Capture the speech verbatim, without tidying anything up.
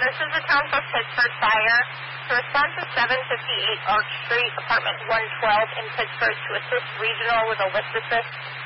this is the Town of Pittsburgh Fire. To respond to seven fifty-eight Arch Street, apartment one twelve in Pittsburgh to assist regional with a lift assist.